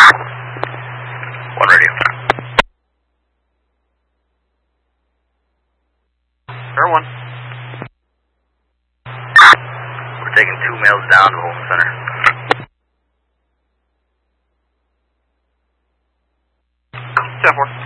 One radio. Air 1. We're taking 2 males down to Holton Center. 10-4.